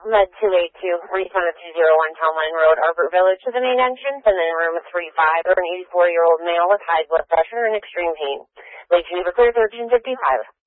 Med 282, refund of 201 Townline Road, Arbor Village to the main entrance, and then room 35 for an 84-year-old male with high blood pressure and extreme pain. Late Geneva clear 1355.